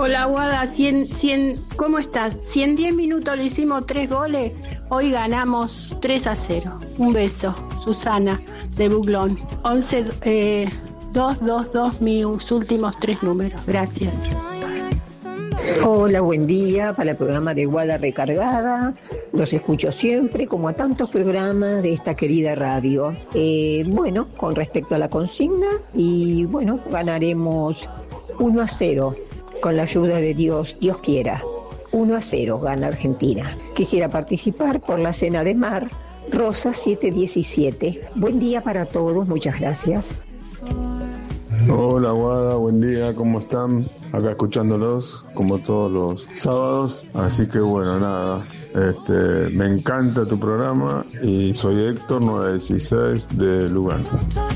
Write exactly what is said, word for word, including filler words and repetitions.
Hola, Guada, cien, cien, ¿cómo estás? Si en diez minutos le hicimos tres goles, hoy ganamos tres a cero. Un beso, Susana, de Buglón. once, eh, dos dos dos, mis últimos tres números. Gracias. Hola, buen día para el programa de Guada Recargada. Los escucho siempre, como a tantos programas de esta querida radio. Eh, bueno, con respecto a la consigna, y bueno, ganaremos uno a cero, con la ayuda de Dios, Dios quiera. uno a cero gana Argentina. Quisiera participar por la cena de mar, Rosa siete diecisiete. Buen día para todos, muchas gracias. Hola, Guada, buen día, ¿cómo están? Acá escuchándolos como todos los sábados, así que bueno, nada, este, me encanta tu programa y soy Héctor nueve dieciséis de Lugano.